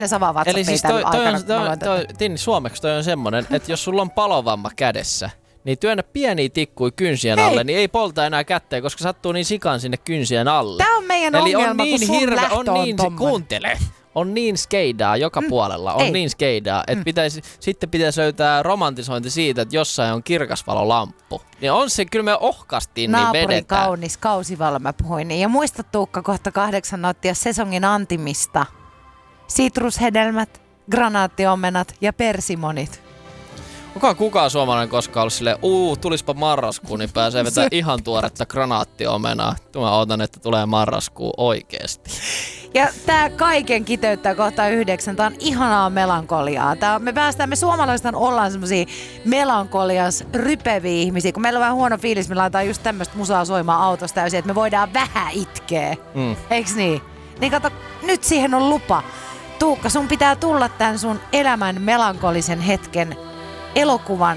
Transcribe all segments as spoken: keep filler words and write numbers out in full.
Sama WhatsApp eli siis toi, toi, on, toi, toi, Tinni, suomeksi toi on semmonen, että jos sulla on palovamma kädessä, niin työnnä pieniä tikkuja kynsien Hei. alle, niin ei polta enää kätteen, koska sattuu niin sikan sinne kynsien alle. Tää on meidän eli ongelma, on niin kun sun hirve, lähtö on on niin, tommonen. Kuuntele. On niin skeidaa joka mm. puolella, on ei. niin skeidaa, että mm. pitäisi, sitten pitäisi löytää romantisointi siitä, että jossain on kirkasvalolamppu. Niin on se, kyllä me ohkastiin, niin vedetään. Naapuri kaunis kausivala mä puhuin niin. Ja muista Tuukka kohta kahdeksan nauttia sesongin antimista. Sitrushedelmät, granaattiomenat ja persimonit. Onkohan kukaan suomalainen koskaan ollut silleen, uu, tulispa marraskuu, niin pääsee vetää ihan tuoretta granaattiomenaa. Mä ootan, että tulee marraskuu oikeesti. Ja tää kaiken kiteyttää kohta yhdeksän. Tää on ihanaa melankoliaa. Tää on, me päästään, me suomalaiset ollaan semmosia melankolias rypeviä ihmisiä. Kun meillä on vähän huono fiilis, me laitetaan just tämmöstä musaa soimaan autosta täysin, että me voidaan vähän itkeä. Mm. Eiks niin? Niin kato, nyt siihen on lupa. Tuukka, sun pitää tulla tän sun elämän melankolisen hetken elokuvan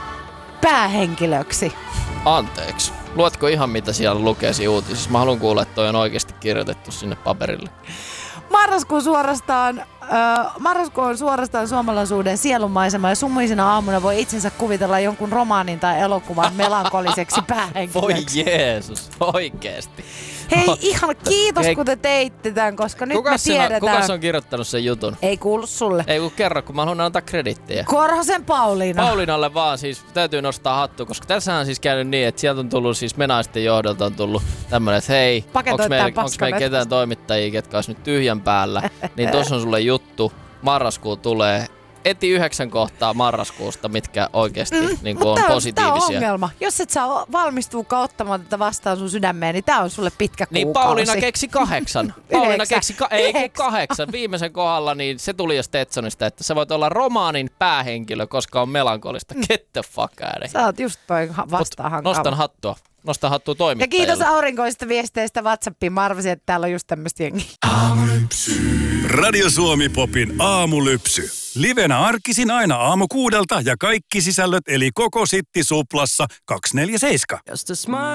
päähenkilöksi. Anteeksi. Luetko ihan mitä siellä lukee siinä uutisissa? Mä haluan kuulla, että toi on oikeasti kirjoitettu sinne paperille. Marraskuu suorastaan, äh, marraskuu on suorastaan suomalaisuuden sielunmaisema ja sumuisena aamuna voi itsensä kuvitella jonkun romaanin tai elokuvan melankoliseksi päähenkilöksi. Voi Jeesus, oikeesti. Hei, ihan kiitos Hei. kun te teitte tämän, koska nyt kuka me tiedetään. On, kuka on kirjoittanut sen jutun? Ei kuulu sulle. Ei kun kerro, kun mä haluan antaa kredittiä. Korhosen Pauliina. Pauliinalle vaan siis täytyy nostaa hattu, koska tässähän on siis käynyt niin, että sieltä on tullut siis Menaisten johdolta on tullut tämmönen, että hei, onks meillä, onks meillä ketään toimittajia, ketkä olisi nyt tyhjän päällä, niin tossa on sulle juttu, marraskuu tulee. Eti yhdeksän kohtaa marraskuusta, mitkä oikeasti mm, niin on tää on, positiivisia. Tämä on ongelma. Jos et saa valmistuukaan ottamaan tätä vastaan sun sydämeen, niin tää on sulle pitkä kuukausi. Niin Pauliina keksi kahdeksan. Pauliina keksi ka- ei kahdeksan. Viimeisen kohdalla niin se tuli jo Stetsonista, että sä voit olla romaanin päähenkilö, koska on melankolista. Get the fuck out. Sä oot just toi vastaahan. Nostan hattua. Nostan hattua toimittajille. Ja kiitos aurinkoisista viesteistä WhatsAppiin. Mä arvasin, että täällä on just tämmöistä jengiä. Aamulypsy. Radio Suomi Popin aamulypsy. Livenä arkisin aina aamu kuudelta ja kaikki sisällöt eli koko Sitti Suplassa kaksikymmentäneljä seitsemän.